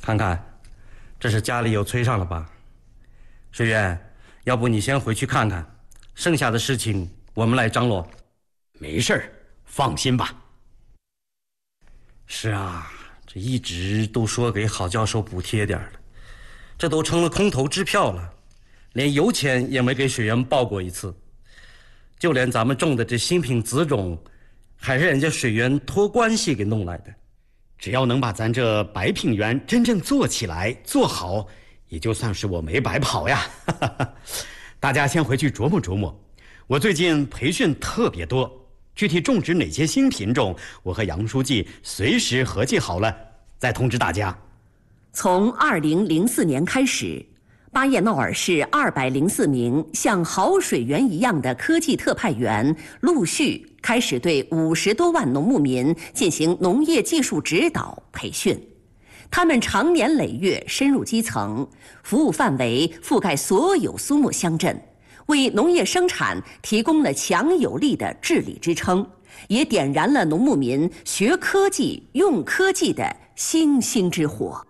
看看，这是家里有催上了吧？水源，要不你先回去看看，剩下的事情我们来张罗。 没事儿，放心吧。 是啊，这一直都说给郝教授补贴点了，这都成了空头支票了，连油钱也没给水源报过一次。就连咱们种的这新品紫种，还是人家水源托关系给弄来的。 只要能把咱这白品园真正做起来做好，也就算是我没白跑呀。大家先回去琢磨琢磨，我最近培训特别多，具体种植哪些新品种，我和杨书记随时合计好了再通知大家。 从2004年开始，巴彦淖尔市204名像郝水源一样的科技特派员陆续开始对50多万农牧民进行农业技术指导培训。他们长年累月深入基层，服务范围覆盖所有苏木乡镇，为农业生产提供了强有力的治理支撑，也点燃了农牧民学科技、用科技的星星之火。